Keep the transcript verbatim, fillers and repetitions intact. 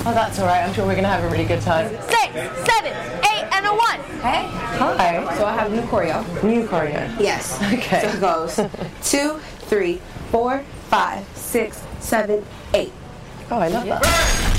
Oh, that's all right. I'm sure we're going to have a really good time. Six, seven, eight, and a one. Hey. Hi. So I have new choreo. New choreo. Yes. Okay. So it goes two, three, four, five, six, seven, eight. Oh, I love that.